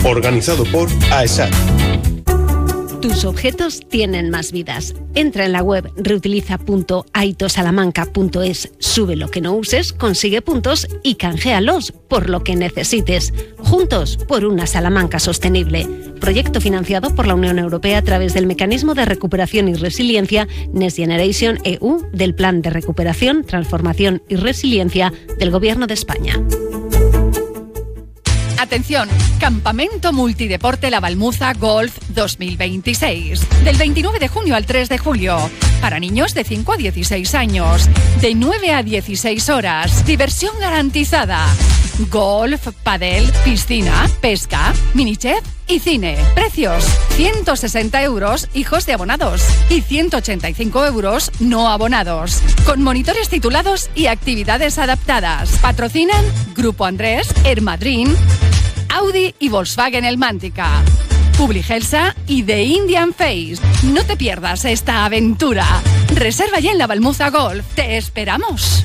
Organizado por AESAC. Tus objetos tienen más vidas. Entra en la web reutiliza.aitosalamanca.es, sube lo que no uses, consigue puntos y canjealos por lo que necesites. Juntos por una Salamanca sostenible. Proyecto financiado por la Unión Europea a través del Mecanismo de Recuperación y Resiliencia Next Generation EU del Plan de Recuperación, Transformación y Resiliencia del Gobierno de España. Atención, Campamento Multideporte La Balmuza Golf 2026. Del 29 de junio al 3 de julio. Para niños de 5 a 16 años. De 9 a 16 horas. Diversión garantizada. Golf, pádel, piscina, pesca, minichef y cine. Precios: 160 euros hijos de abonados y 185 euros no abonados. Con monitores titulados y actividades adaptadas. Patrocinan Grupo Andrés, Ermadrin, Audi y Volkswagen Elmántica, Publigelsa y The Indian Face. No te pierdas esta aventura. Reserva ya en La Balmuza Golf. ¡Te esperamos!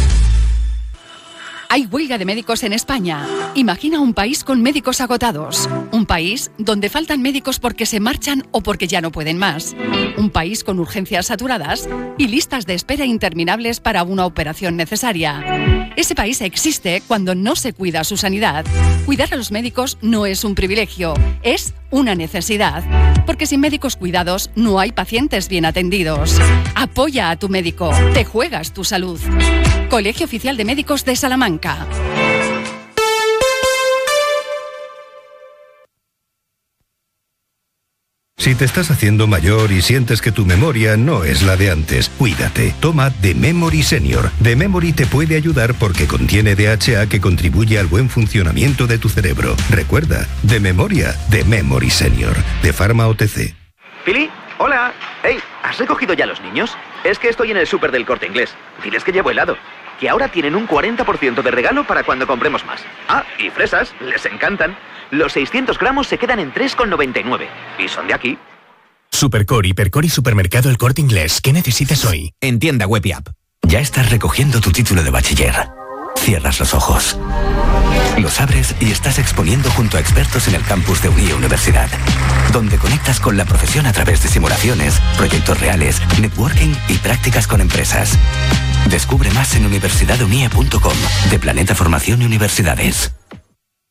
Hay huelga de médicos en España. Imagina un país con médicos agotados. Un país donde faltan médicos porque se marchan o porque ya no pueden más. Un país con urgencias saturadas y listas de espera interminables para una operación necesaria. Ese país existe cuando no se cuida su sanidad. Cuidar a los médicos no es un privilegio, es una necesidad. Porque sin médicos cuidados no hay pacientes bien atendidos. Apoya a tu médico, te juegas tu salud. Colegio Oficial de Médicos de Salamanca. Si te estás haciendo mayor y sientes que tu memoria no es la de antes, cuídate. Toma The Memory Senior. The Memory te puede ayudar porque contiene DHA que contribuye al buen funcionamiento de tu cerebro. Recuerda, de memoria, The Memory Senior. De Pharma OTC. Pili, hola. Hey, ¿has recogido ya los niños? Es que estoy en el súper del Corte Inglés. Diles que llevo helado. Que ahora tienen un 40% de regalo para cuando compremos más. Ah, y fresas, les encantan. Los 600 gramos se quedan en 3,99. Y son de aquí. Supercore, Hipercore y Supermercado El Corte Inglés. ¿Qué necesitas hoy? En tienda web y app. Ya estás recogiendo tu título de bachiller. Cierras los ojos. Los abres y estás exponiendo junto a expertos en el campus de UNIE Universidad, donde conectas con la profesión a través de simulaciones, proyectos reales, networking y prácticas con empresas. Descubre más en universidadunie.com, de Planeta Formación y Universidades.